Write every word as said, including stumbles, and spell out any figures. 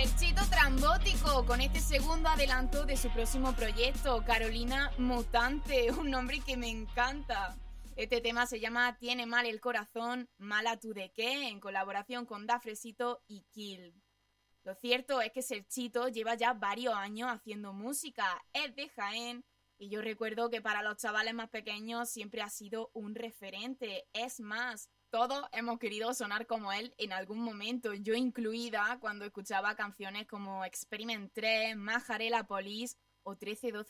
Chito Trambótico, con este segundo adelanto de su próximo proyecto, Carolina Mutante, un nombre que me encanta. Este tema se llama Tiene mal el corazón, mala tú de qué, en colaboración con Da Fresito y Kill. Lo cierto es que Serchito lleva ya varios años haciendo música, es de Jaén, y yo recuerdo que para los chavales más pequeños siempre ha sido un referente. Es más, todos hemos querido sonar como él en algún momento, yo incluida, cuando escuchaba canciones como Experiment tres, Majarela Police o trece doce